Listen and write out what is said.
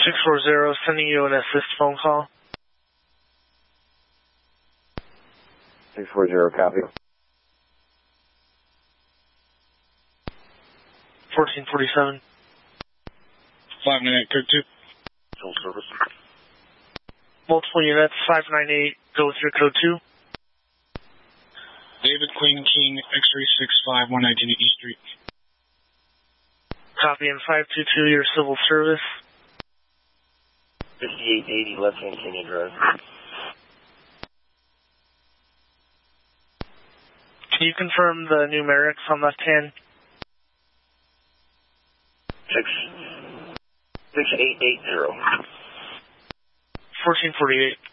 640, sending you an assist phone call. 640, copy. 1447. 598, code 2. Full service. Multiple units, 598, go with your code 2. David Queen King, X-ray 65, 119 East Street. Copy in 522, your civil service. 5880 left-hand Kenya Drive. Can you confirm the numerics on left hand? 6880. 1448.